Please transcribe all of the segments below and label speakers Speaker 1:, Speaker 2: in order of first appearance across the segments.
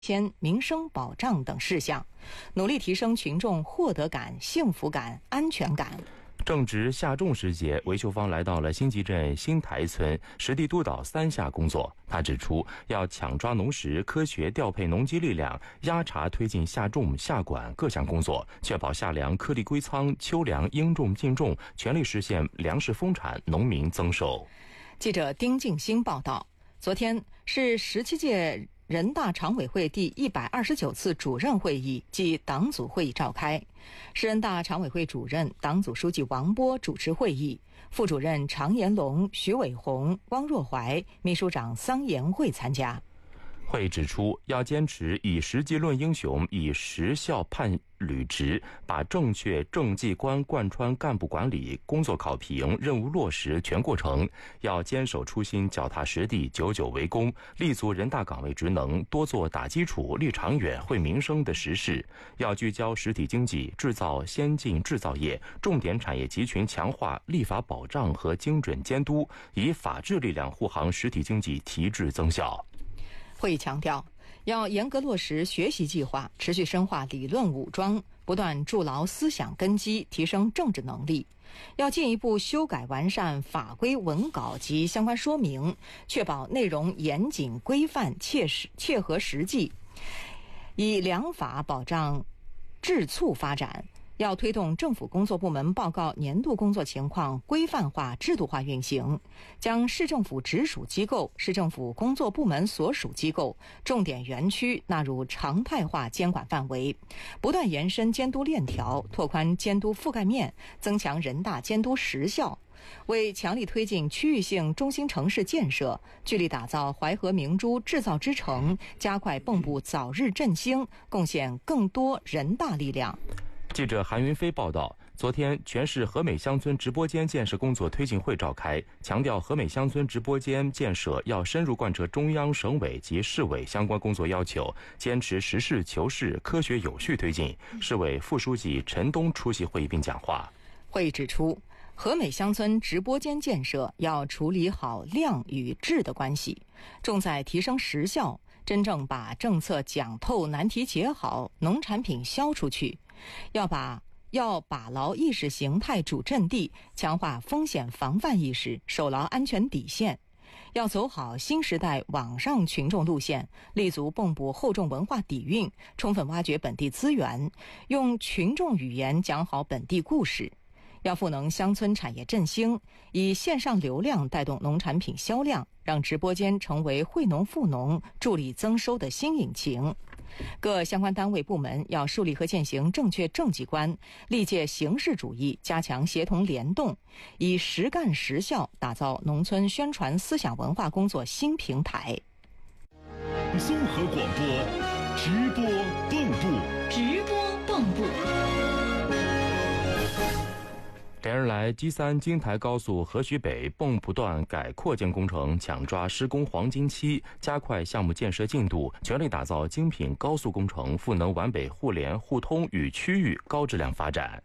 Speaker 1: 民生保障等事项，努力提升群众获得感、幸福感、安全感。
Speaker 2: 正值夏种时节，维修方来到了新集镇新台村，实地督导三下工作。他指出，要抢抓农时，科学调配农机力量，压查推进夏种、夏管各项工作，确保夏粮颗粒归仓，秋粮应种尽种，全力实现粮食丰产，农民增收。
Speaker 1: 记者丁静欣报道，昨天是17届人大常委会第129次主任会议暨党组会议召开，市人大常委会主任、党组书记王波主持会议，副主任常延龙、徐伟红、汪若怀、秘书长桑延会参加。
Speaker 2: 会指出，要坚持以实际论英雄，以实效判履职，把正确政绩观贯穿干部管理、工作考评、任务落实全过程。要坚守初心，脚踏实地，久久为功，立足人大岗位职能，多做打基础、立长远、惠民生的实事。要聚焦实体经济，制造先进制造业，重点产业集群强化立法保障和精准监督，以法治力量护航实体经济提质增效。
Speaker 1: 会议强调，要严格落实学习计划，持续深化理论武装，不断筑牢思想根基，提升政治能力。要进一步修改完善法规文稿及相关说明，确保内容严谨规范、切合实际，以良法保障质促发展。要推动政府工作部门报告年度工作情况规范化、制度化运行，将市政府直属机构、市政府工作部门所属机构、重点园区纳入常态化监管范围，不断延伸监督链条，拓宽监督覆盖面，增强人大监督实效。为强力推进区域性中心城市建设，聚力打造淮河明珠制造之城，加快蚌埠早日振兴，贡献更多人大力量。
Speaker 2: 记者韩云飞报道，昨天全市和美乡村直播间建设工作推进会召开，强调和美乡村直播间建设要深入贯彻中央、省委及市委相关工作要求，坚持实事求是、科学有序推进。市委副书记陈东出席会议并讲话。
Speaker 1: 会议指出，和美乡村直播间建设要处理好量与质的关系，重在提升实效，真正把政策讲透、难题解好，农产品销出去。要把牢意识形态主阵地，强化风险防范意识，守牢安全底线。要走好新时代网上群众路线，立足蚌埠厚重文化底蕴，充分挖掘本地资源，用群众语言讲好本地故事。要赋能乡村产业振兴，以线上流量带动农产品销量，让直播间成为惠农富农、助力增收的新引擎。各相关单位部门要树立和践行正确政绩观，力戒形式主义，加强协同联动，以实干实效打造农村宣传思想文化工作新平台。
Speaker 3: 综合广播，直播蚌埠，
Speaker 4: 直播蚌埠。
Speaker 2: 连日来，G3京台高速合徐北蚌埠段改扩建工程抢抓施工黄金期，加快项目建设进度，全力打造精品高速工程，赋能皖北互联互通与区域高质量发展。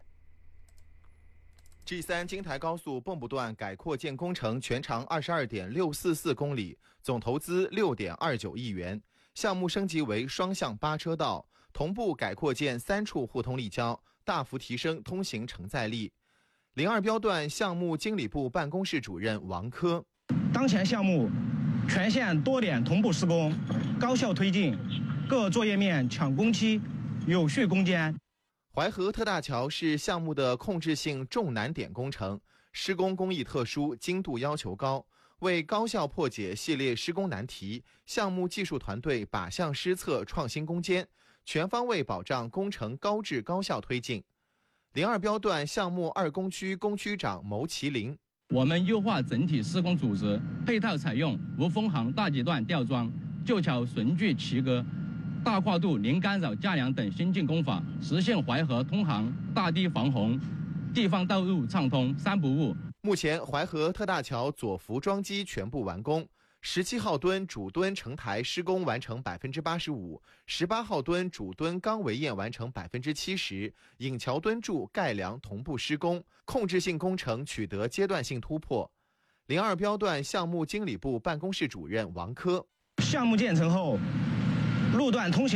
Speaker 5: G3京台高速蚌埠段改扩建工程全长22.644公里，总投资6.29亿元，项目升级为双向8车道，同步改扩建3处互通立交，大幅提升通行承载力。02标段项目经理部办公室主任王科，
Speaker 6: 当前项目全线多点同步施工，高效推进，各作业面抢工期，有序攻坚。
Speaker 5: 淮河特大桥是项目的控制性重难点工程，施工工艺特殊，精度要求高。为高效破解系列施工难题，项目技术团队靶向施策，创新攻坚，全方位保障工程高质高效推进。02标段项目2工区工区长牟其林，
Speaker 7: 我们优化整体施工组织，配套采用无风航大阶段吊装、旧桥绳距齐格、大跨度零干扰架梁等先进工法，实现淮河通航、大堤防洪、地方道路畅通3不误。
Speaker 5: 目前淮河特大桥左浮桩基全部完工，17号墩主墩承台施工完成85%， 18号墩主墩钢围堰完成70%，引桥墩柱盖梁同步施工，控制性工程取得阶段性突破。02标段项目经理部办公室主任王科，
Speaker 6: 项目建成后， 路段通行